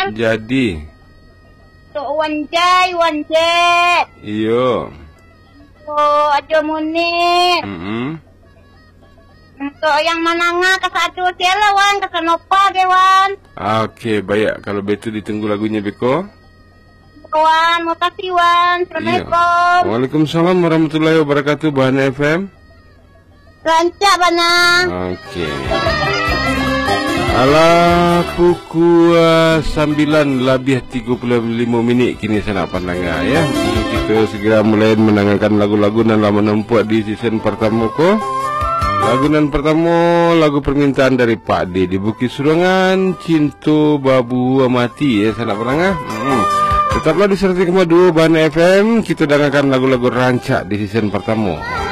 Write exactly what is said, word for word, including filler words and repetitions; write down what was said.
Jadi. Tok Wan Jai, Wan Jet. Iyo. Tok Ajo Munir. Mm-mm. Untuk yang mananga ke satu sela wan, ke sanopa ke wan. Okey, baik. Kalau betul ditunggu lagunya Beko. Wan, makasih wan. Assalamualaikum. Iya. Waalaikumsalam warahmatullahi wabarakatuh. Bahana F M. Rancak bana. Okey. Alah pukul uh, sembilan lebih tiga puluh lima minit kini saya nak pandangan ya. Jadi kita segera mulai menangankan lagu-lagu dan lama nampak di season pertama ko. Lagu nan pertama lagu permintaan dari Pak D di Bukit Surangan, Cinta Babu Mati ya saya nak pandangan. Hmm. Tetaplah di seratus koma dua Bahana F M, kita dengarkan lagu-lagu rancak di season pertama.